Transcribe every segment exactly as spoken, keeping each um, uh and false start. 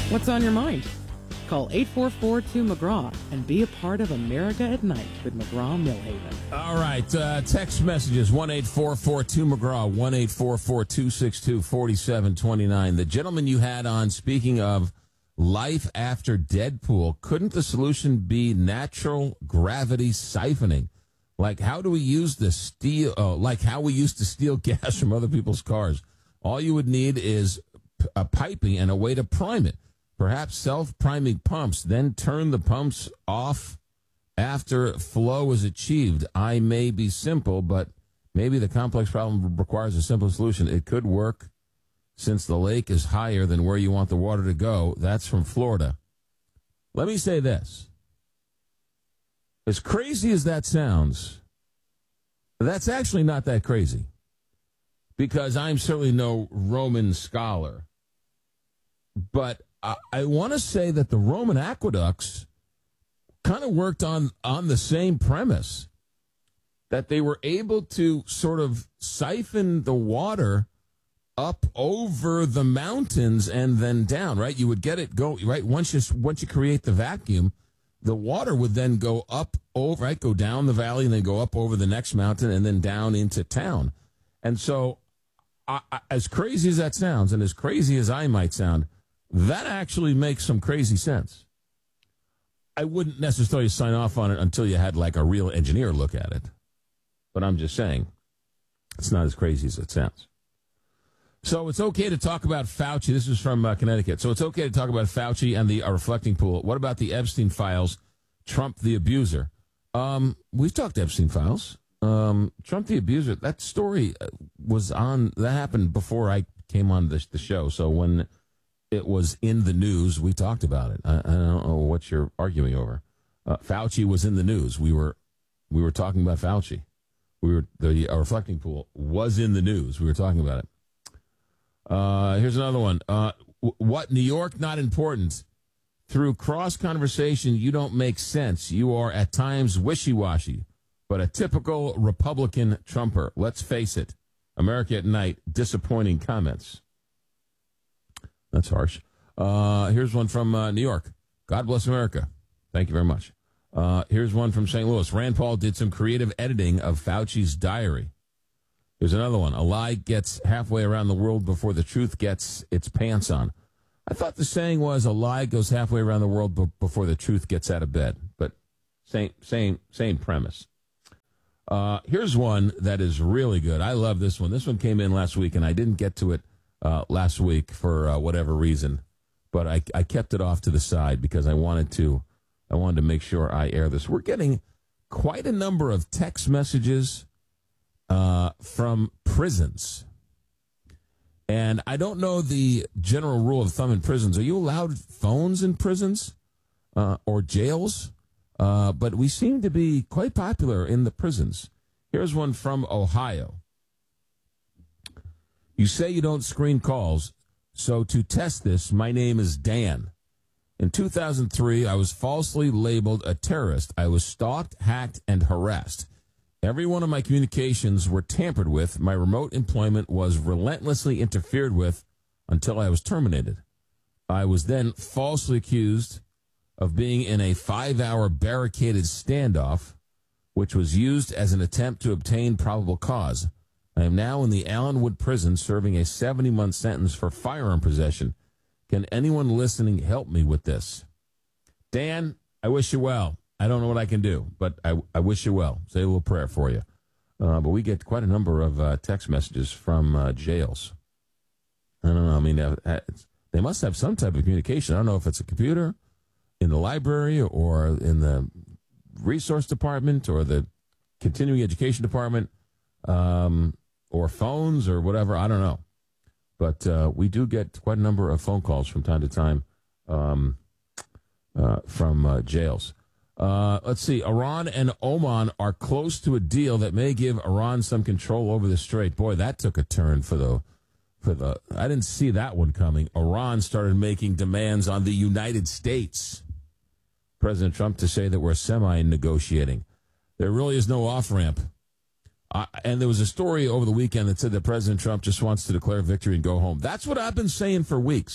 What's on your mind? Call eight four four two McGraw and be a part of America at Night with McGraw Millhaven. All right, uh, text messages, one eight four four two McGraw, one eight four four two six two four seven two nine. The gentleman you had on, speaking of life after Deadpool, couldn't the solution be natural gravity siphoning? Like, how do we use the steel, oh, like how we used to steal gas from other people's cars? All you would need is a piping and a way to prime it. Perhaps self-priming pumps, then turn the pumps off after flow is achieved. I may be simple, but maybe the complex problem requires a simple solution. It could work since the lake is higher than where you want the water to go. That's from Florida. Let me say this. As crazy as that sounds, that's actually not that crazy, because I'm certainly no Roman scholar. But I, I want to say that the Roman aqueducts kind of worked on, on the same premise, that they were able to sort of siphon the water up over the mountains and then down, right? You would get it go, right? Once you, once you create the vacuum, the water would then go up over, right? Go down the valley and then go up over the next mountain and then down into town. And so, I, I, as crazy as that sounds, and as crazy as I might sound, that actually makes some crazy sense. I wouldn't necessarily sign off on it until you had like a real engineer look at it. But I'm just saying, it's not as crazy as it sounds. So it's okay to talk about Fauci. This is from uh, Connecticut. So it's okay to talk about Fauci and the uh, reflecting pool. What about the Epstein files? Trump the abuser. Um, we've talked Epstein files. Um, Trump the abuser. That story was on. That happened before I came on the, the show. So when it was in the news, we talked about it. I, I don't know what you're arguing over. Uh, Fauci was in the news. We were we were talking about Fauci. We were the uh, reflecting pool was in the news. We were talking about it. Uh, here's another one. Uh, w- what? New York, not important. Through cross conversation, you don't make sense. You are at times wishy-washy, but a typical Republican Trumper. Let's face it. America at Night, disappointing comments. That's harsh. Uh, here's one from uh, New York. God bless America. Thank you very much. Uh, here's one from Saint Louis. Rand Paul did some creative editing of Fauci's diary. Here's another one. A lie gets halfway around the world before the truth gets its pants on. I thought the saying was a lie goes halfway around the world b- before the truth gets out of bed. But same, same, same premise. Uh, here's one that is really good. I love this one. This one came in last week, and I didn't get to it uh, last week for uh, whatever reason. But I, I kept it off to the side because I wanted to, I wanted to make sure I air this. We're getting quite a number of text messages Uh, from prisons. And I don't know the general rule of thumb in prisons. Are you allowed phones in prisons uh, or jails? Uh, but we seem to be quite popular in the prisons. Here's one from Ohio. You say you don't screen calls, so to test this, my name is Dan. In two thousand three, I was falsely labeled a terrorist. I was stalked, hacked, and harassed. Every one of my communications were tampered with. My remote employment was relentlessly interfered with until I was terminated. I was then falsely accused of being in a five-hour barricaded standoff, which was used as an attempt to obtain probable cause. I am now in the Allenwood prison serving a seventy-month sentence for firearm possession. Can anyone listening help me with this? Dan, I wish you well. I don't know what I can do, but I, I wish you well. Say a little prayer for you. Uh, but we get quite a number of uh, text messages from uh, jails. I don't know. I mean, uh, it's, they must have some type of communication. I don't know if it's a computer in the library or in the resource department or the continuing education department um, or phones or whatever. I don't know. But uh, we do get quite a number of phone calls from time to time um, uh, from uh, jails. Uh, let's see. Iran and Oman are close to a deal that may give Iran some control over the Strait. Boy, that took a turn for the, for the, I didn't see that one coming. Iran started making demands on the United States. President Trump to say that we're semi-negotiating. There really is no off-ramp. Uh, and there was a story over the weekend that said that President Trump just wants to declare victory and go home. That's what I've been saying for weeks.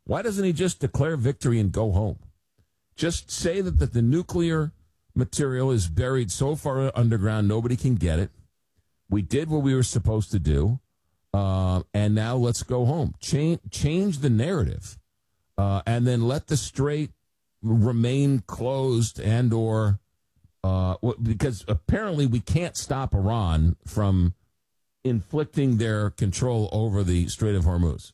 Why doesn't he just declare victory and go home? Just say that, that the nuclear material is buried so far underground nobody can get it. We did what we were supposed to do, uh, and now let's go home. Change, change the narrative, uh, and then let the strait remain closed and or uh, because apparently we can't stop Iran from inflicting their control over the Strait of Hormuz.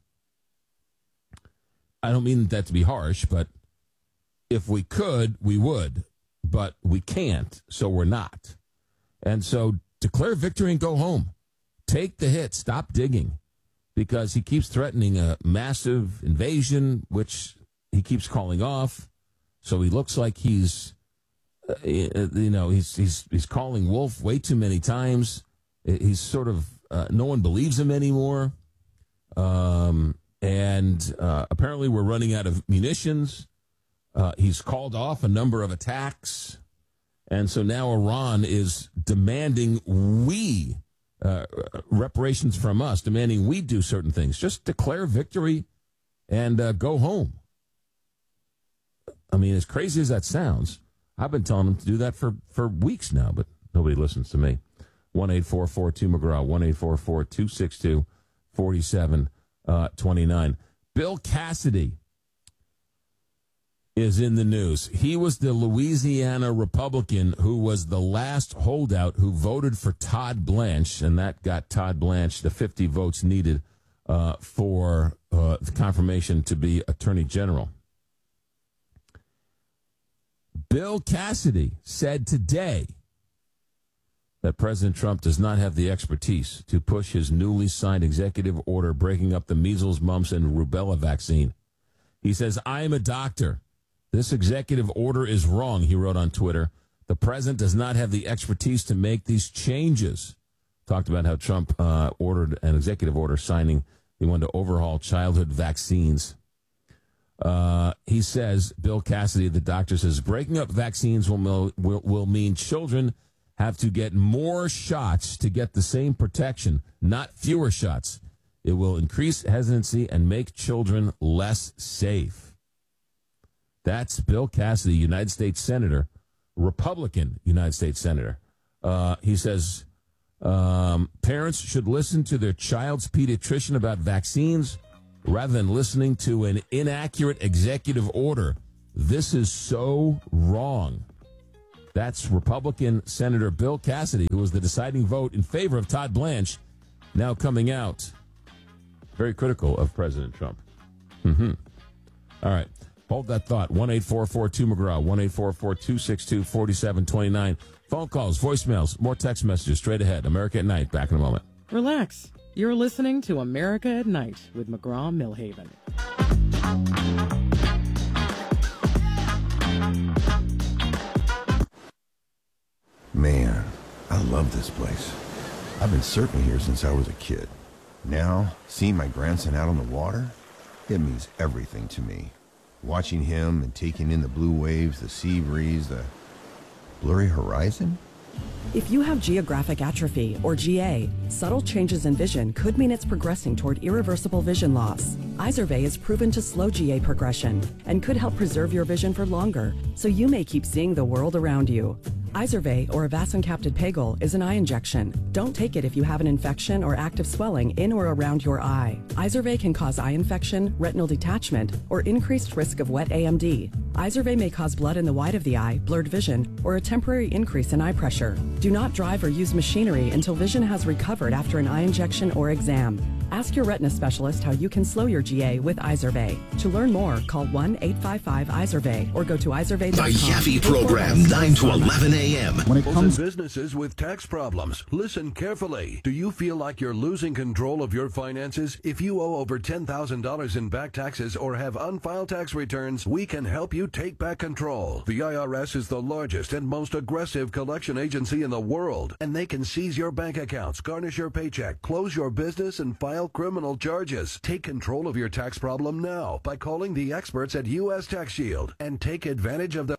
I don't mean that to be harsh, but if we could, we would, but we can't, so we're not. And so declare victory and go home. Take the hit. Stop digging, because he keeps threatening a massive invasion, which he keeps calling off. So he looks like he's, uh, you know, he's he's he's calling wolf way too many times. He's sort of uh, no one believes him anymore, um, and uh, apparently we're running out of munitions. Uh, he's called off a number of attacks, and so now Iran is demanding we uh, reparations from us, demanding we do certain things. Just declare victory and uh, go home. I mean, as crazy as that sounds, I've been telling them to do that for, for weeks now, but nobody listens to me. one eight four four two McGraw, one eight four four two six two four seven two nine. Bill Cassidy is in the news. He was the Louisiana Republican who was the last holdout who voted for Todd Blanche, and that got Todd Blanche the fifty votes needed uh, for uh, the confirmation to be Attorney General. Bill Cassidy said today that President Trump does not have the expertise to push his newly signed executive order breaking up the measles, mumps, and rubella vaccine. He says, I am a doctor. This executive order is wrong, he wrote on Twitter. The president does not have the expertise to make these changes. Talked about how Trump uh, ordered an executive order signing. He wanted to overhaul childhood vaccines. Uh, he says, Bill Cassidy, the doctor, says, breaking up vaccines will, will, will mean children have to get more shots to get the same protection, not fewer shots. It will increase hesitancy and make children less safe. That's Bill Cassidy, United States Senator, Republican United States Senator. Uh, he says, um, parents should listen to their child's pediatrician about vaccines rather than listening to an inaccurate executive order. This is so wrong. That's Republican Senator Bill Cassidy, who was the deciding vote in favor of Todd Blanche, now coming out very critical of President Trump. Mm-hmm. All right. Hold that thought. one eight four four two McGraw, one eight four four two six two four seven two nine. Phone calls, voicemails, more text messages straight ahead. America at Night. Back in a moment. Relax. You're listening to America at Night with McGraw-Milhaven. Man, I love this place. I've been surfing here since I was a kid. Now, seeing my grandson out on the water, it means everything to me. Watching him and taking in the blue waves, the sea breeze, the blurry horizon. If you have geographic atrophy, or G A, subtle changes in vision could mean it's progressing toward irreversible vision loss. Izervay is proven to slow G A progression and could help preserve your vision for longer, so you may keep seeing the world around you. Izervay, or avacincaptad pegol, is an eye injection. Don't take it if you have an infection or active swelling in or around your eye. Izervay can cause eye infection, retinal detachment, or increased risk of wet A M D. Izervay may cause blood in the white of the eye, blurred vision, or a temporary increase in eye pressure. Do not drive or use machinery until vision has recovered after an eye injection or exam. Ask your retina specialist how you can slow your G A with Izervay. To learn more, call one eight five five Izervay or go to izervay dot com. The Yaffe Program, nine to eleven a.m. When it comes to businesses with tax problems, listen carefully. Do you feel like you're losing control of your finances? If you owe over ten thousand dollars in back taxes or have unfiled tax returns, we can help you take back control. The I R S is the largest and most aggressive collection agency in the world, and they can seize your bank accounts, garnish your paycheck, close your business, and file criminal charges. Take control of your tax problem now by calling the experts at U S Tax Shield and take advantage of the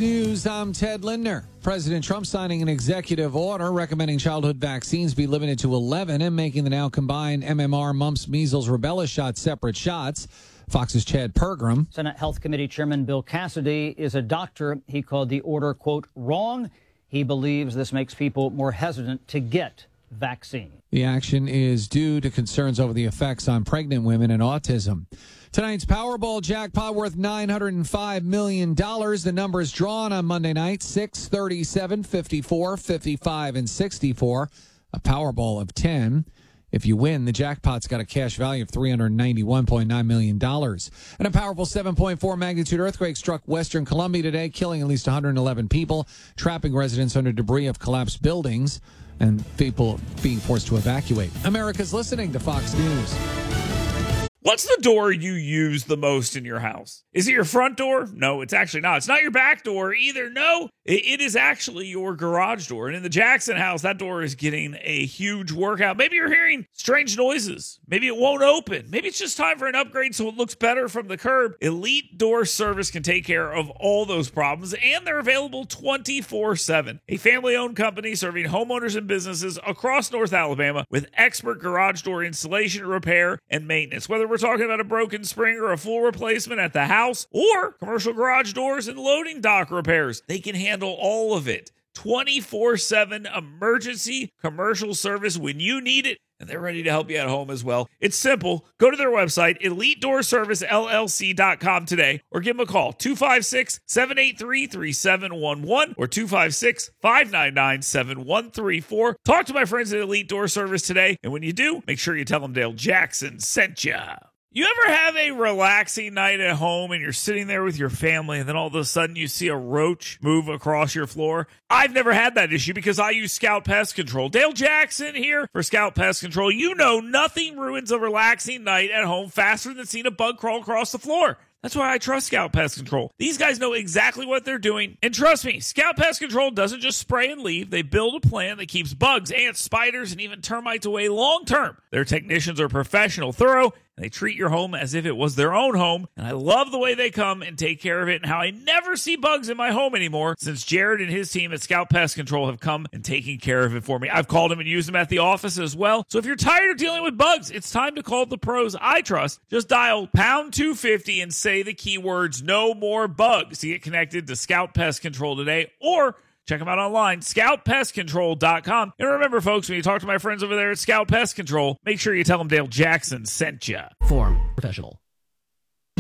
News, I'm Ted Lindner. President Trump signing an executive order recommending childhood vaccines be limited to eleven and making the now combined M M R, mumps, measles, rubella shots separate shots. Fox's Chad Pergram. Senate Health Committee Chairman Bill Cassidy is a doctor. He called the order, quote, wrong. He believes this makes people more hesitant to get vaccine. The action is due to concerns over the effects on pregnant women and autism. Tonight's Powerball jackpot worth nine hundred five million dollars. The number is drawn on Monday night, six, thirty-seven, fifty-four, fifty-five, and sixty-four. A Powerball of ten. If you win, the jackpot's got a cash value of three hundred ninety-one point nine million dollars. And a powerful seven point four magnitude earthquake struck western Colombia today, killing at least one hundred eleven people, trapping residents under debris of collapsed buildings, and people being forced to evacuate. America's listening to Fox News. What's the door you use the most in your house? Is it your front door? No, it's actually not. It's not your back door either. No, it, it is actually your garage door. And in the Jackson house, that door is getting a huge workout. Maybe you're hearing strange noises. Maybe it won't open. Maybe it's just time for an upgrade so it looks better from the curb. Elite Door Service can take care of all those problems, and they're available twenty-four seven. A family-owned company serving homeowners and businesses across North Alabama with expert garage door installation, repair, and maintenance. Whether we're talking about a broken spring or a full replacement at the house or commercial garage doors and loading dock repairs, they can handle all of it. twenty-four seven emergency commercial service when you need it, and they're ready to help you at home as well. It's simple. Go to their website, elite door service L L C dot com today, or give them a call, two five six, seven eight three, three seven one one or two five six, five nine nine, seven one three four. Talk to my friends at Elite Door Service today, and when you do, make sure you tell them Dale Jackson sent ya. You ever have a relaxing night at home and you're sitting there with your family and then all of a sudden you see a roach move across your floor? I've never had that issue because I use Scout Pest Control. Dale Jackson here for Scout Pest Control. You know nothing ruins a relaxing night at home faster than seeing a bug crawl across the floor. That's why I trust Scout Pest Control. These guys know exactly what they're doing. And trust me, Scout Pest Control doesn't just spray and leave. They build a plan that keeps bugs, ants, spiders, and even termites away long term. Their technicians are professional, thorough, and they treat your home as if it was their own home. And I love the way they come and take care of it and how I never see bugs in my home anymore since Jared and his team at Scout Pest Control have come and taken care of it for me. I've called them and used them at the office as well. So if you're tired of dealing with bugs, it's time to call the pros I trust. Just dial pound two fifty and say the keywords no more bugs to get connected to Scout Pest Control today, or check them out online, scout pest control dot com. And remember, folks, when you talk to my friends over there at Scout Pest Control, make sure you tell them Dale Jackson sent you. Form professional.